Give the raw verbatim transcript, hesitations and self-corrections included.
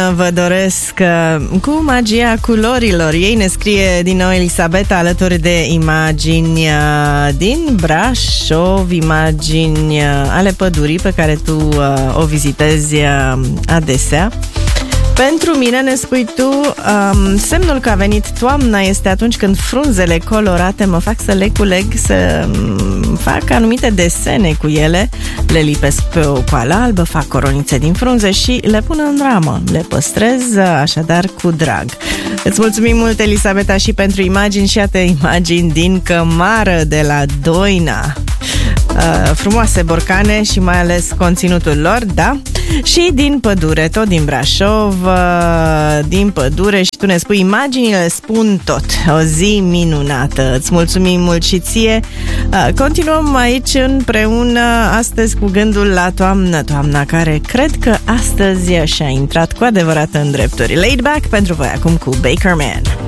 vă doresc cu magia culorilor. Ei ne scrie din nou Elisabeta alături de imagini din Brașov, imagini ale pădurii pe care tu o vizitezi adesea. Pentru mine, ne spui tu, um, semnul că a venit toamna este atunci când frunzele colorate mă fac să le culeg, să um, fac anumite desene cu ele, le lipesc pe o coală albă, fac coronițe din frunze și le pun în ramă. Le păstrez așadar cu drag. Îți mulțumim mult, Elisabeta, și pentru imagini și alte imagini din Cămară de la Doina. Uh, frumoase borcane și mai ales conținutul lor, da? Și din pădure, tot din Brașov, uh, din pădure, și tu ne spui imaginile spun tot. O zi minunată. Îți mulțumim mult și ție. Uh, continuăm aici împreună astăzi cu gândul la toamnă, toamna care cred că astăzi și-a intrat cu adevărat în drepturi. Laid Back pentru voi acum cu Baker Man.